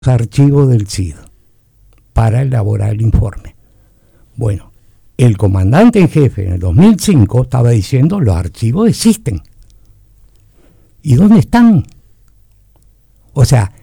archivos del CID para elaborar el informe. Bueno, el comandante en jefe en el 2005 estaba diciendo los archivos existen. ¿Y dónde están? O sea,